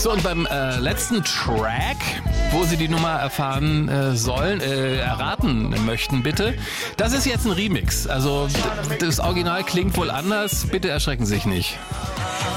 So, und beim letzten Track, wo Sie die Nummer erfahren erraten möchten, bitte. Das ist jetzt ein Remix. Also das Original klingt wohl anders. Bitte erschrecken Sie sich nicht.